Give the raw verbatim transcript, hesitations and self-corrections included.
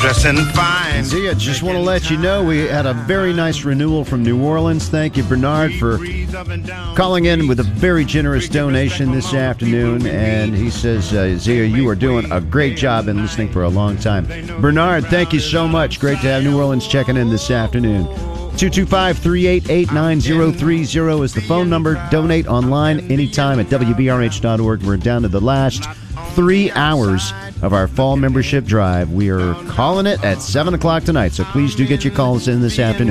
dressing fine. Zia, just want to let you know we had a very nice renewal from New Orleans. Thank you, Bernard, for calling in with a very generous donation this afternoon. And he says, uh, Zia, you are doing a great job and listening for a long time. Bernard, thank you so much. Great to have New Orleans checking in this afternoon. two two five, three eight eight, nine zero three zero is the phone number. Donate online anytime at W B R H dot org. We're down to the last three hours of our fall membership drive. We are calling it at seven o'clock tonight, so please do get your calls in this afternoon.